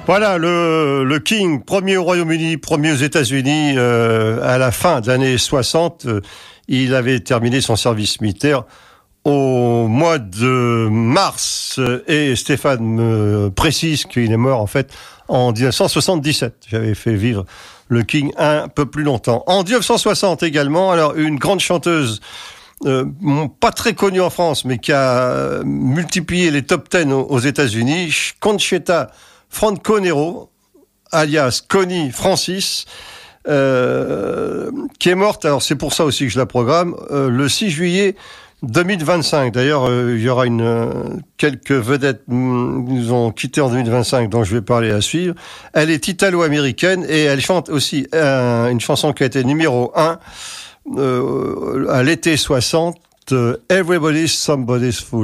Voilà, le King, premier au Royaume-Uni, premier aux États-Unis, à la fin des années 60, il avait terminé son service militaire au mois de mars, et Stéphane me précise qu'il est mort en fait en 1977. J'avais fait vivre le King un peu plus longtemps. En 1960 également, alors une grande chanteuse, pas très connue en France, mais qui a multiplié les top 10 aux États-Unis, Conchita Franco-Nero, alias Connie Francis, qui est morte, alors c'est pour ça aussi que je la programme, le 6 juillet 2025. D'ailleurs, il y aura quelques vedettes qui nous ont quittés en 2025, dont je vais parler à suivre. Elle est italo-américaine et elle chante aussi une chanson qui a été numéro 1 à l'été 60, Everybody's Somebody's Fool.